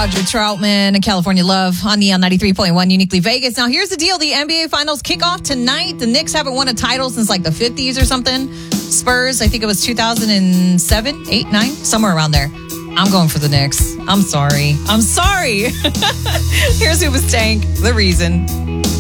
Roger Troutman and California Love on Neon 93.1 Uniquely Vegas. Now, here's the deal. The NBA Finals kick off tonight. The Knicks haven't won a title since like the 50s or something. Spurs, I think it was 2007, 8, 9, somewhere around there. I'm going for the Knicks. I'm sorry. Here's Hoobastank, The Reason.